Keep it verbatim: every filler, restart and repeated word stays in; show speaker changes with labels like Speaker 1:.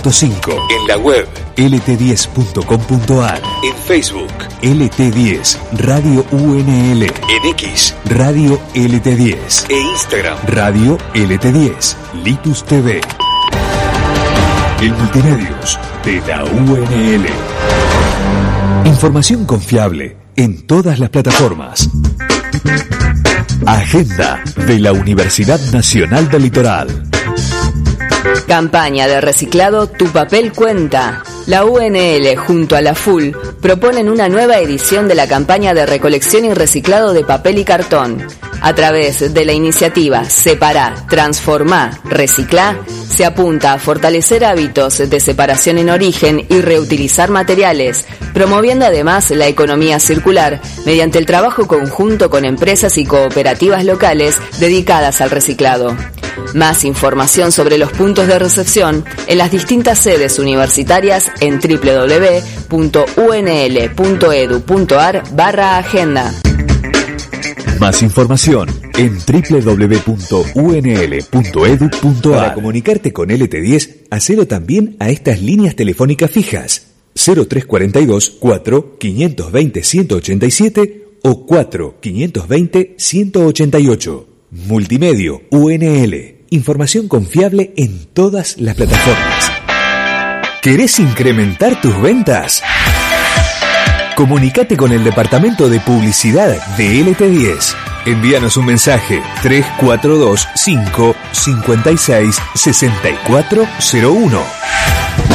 Speaker 1: punto cinco. En la web L T diez punto com punto a r. En Facebook L T diez Radio U N L. En X Radio L T diez. E Instagram Radio L T diez. Litus T V. El Multimedios de la U N L. Información confiable en todas las plataformas. Agenda de la Universidad Nacional del Litoral.
Speaker 2: Campaña de reciclado Tu Papel Cuenta. La U N L junto a la F U L proponen una nueva edición de la campaña de recolección y reciclado de papel y cartón. A través de la iniciativa Separá, Transformá, Reciclá, se apunta a fortalecer hábitos de separación en origen y reutilizar materiales, promoviendo además la economía circular mediante el trabajo conjunto con empresas y cooperativas locales dedicadas al reciclado. Más información sobre los puntos de recepción en las distintas sedes universitarias en w w w punto u n l punto e d u punto a r barra agenda.
Speaker 1: Más información en w w w punto u n l punto e d u punto a r. Para comunicarte con L T diez, hacelo también a estas líneas telefónicas fijas: cero tres cuarenta y dos, cuatro, quinientos veinte, ciento ochenta y siete o cuatro, quinientos veinte, ciento ochenta y ocho. Multimedio U N L. Información confiable en todas las plataformas. ¿Querés incrementar tus ventas? Comunicate con el departamento de publicidad de L T diez. Envíanos un mensaje tres cuatro dos cinco, cinco seis, seis cuatro cero uno.